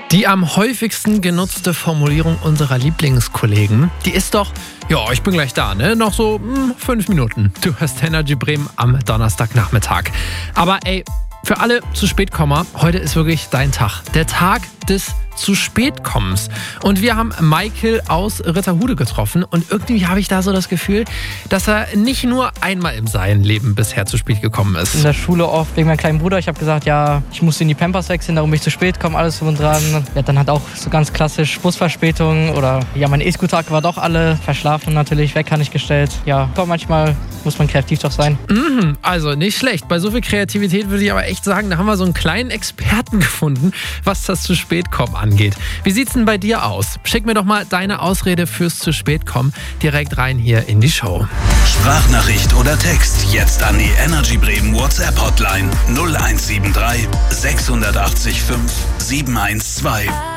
Die am häufigsten genutzte Formulierung unserer Lieblingskollegen, die ist doch, ja, ich bin gleich da, ne? Noch so 5 Minuten. Du hörst Energy Bremen am Donnerstagnachmittag. Aber ey, für alle Zu-Spät-Kommer, heute ist wirklich dein Tag. Der Tag des Zu-Spät-Kommens. Und wir haben Michael aus Ritterhude getroffen. Und irgendwie habe ich da so das Gefühl, dass er nicht nur einmal in seinem Leben bisher zu spät gekommen ist. In der Schule oft wegen meinem kleinen Bruder. Ich habe gesagt, ja, ich musste in die Pampers wechseln, darum bin ich zu spät gekommen, alles drum und dran. Ja, dann hat auch so ganz klassisch Busverspätung oder ja, meine E-Scooter war doch alle verschlafen natürlich, Wecker nicht gestellt. Ja, aber manchmal muss man kreativ doch sein. Also nicht schlecht. Bei so viel Kreativität würde ich aber echt sagen, da haben wir so einen kleinen Experten gefunden, was das Zu-Spät-Kommen angeht. Wie sieht's denn bei dir aus? Schick mir doch mal deine Ausrede fürs Zu-Spät-Kommen direkt rein hier in die Show. Sprachnachricht oder Text jetzt an die Energy Bremen WhatsApp Hotline 0173 680 5 712.